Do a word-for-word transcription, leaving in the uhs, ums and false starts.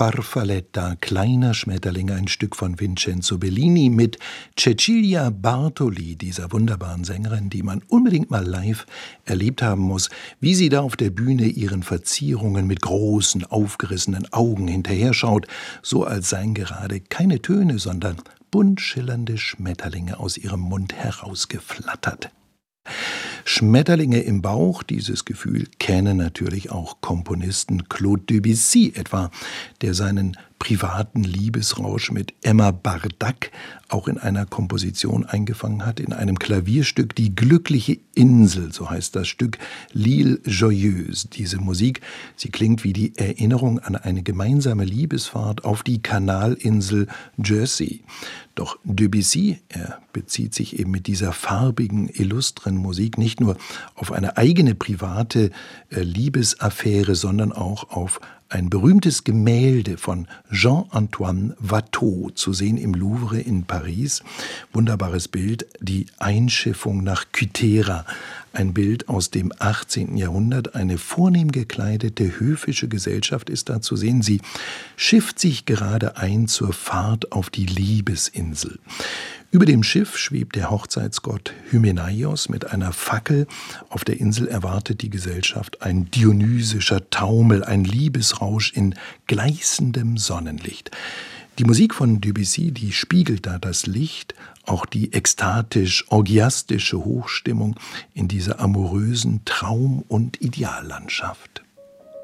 Farfalletta, Kleiner Schmetterling, ein Stück von Vincenzo Bellini mit Cecilia Bartoli, dieser wunderbaren Sängerin, die man unbedingt mal live erlebt haben muss, wie sie da auf der Bühne ihren Verzierungen mit großen, aufgerissenen Augen hinterher schaut, so als seien gerade keine Töne, sondern bunt schillernde Schmetterlinge aus ihrem Mund herausgeflattert. Schmetterlinge im Bauch, dieses Gefühl kennen natürlich auch Komponisten, Claude Debussy etwa, der seinen privaten Liebesrausch mit Emma Bardack auch in einer Komposition eingefangen hat, in einem Klavierstück Die glückliche Insel, so heißt das Stück, L'Île Joyeuse. Diese Musik, sie klingt wie die Erinnerung an eine gemeinsame Liebesfahrt auf die Kanalinsel Jersey. Doch Debussy, er bezieht sich eben mit dieser farbigen, illustren Musik nicht nur auf eine eigene private äh, Liebesaffäre, sondern auch auf ein berühmtes Gemälde von Jean-Antoine Watteau, zu sehen im Louvre in Paris. Wunderbares Bild, die Einschiffung nach Kythera. Ein Bild aus dem achtzehnten Jahrhundert. Eine vornehm gekleidete höfische Gesellschaft ist da zu sehen. Sie schifft sich gerade ein zur Fahrt auf die Liebesinsel. Über dem Schiff schwebt der Hochzeitsgott Hymenaios mit einer Fackel. Auf der Insel erwartet die Gesellschaft ein dionysischer Taumel, ein Liebesrausch in gleißendem Sonnenlicht. Die Musik von Debussy, die spiegelt da das Licht, auch die ekstatisch-orgiastische Hochstimmung in dieser amorösen Traum- und Ideallandschaft.